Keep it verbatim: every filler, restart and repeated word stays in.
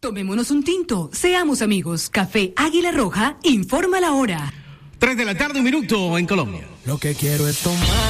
Tomémonos un tinto, seamos amigos. Café Águila Roja, informa la hora. Tres de la tarde, un minuto en Colombia. Lo que quiero es tomar.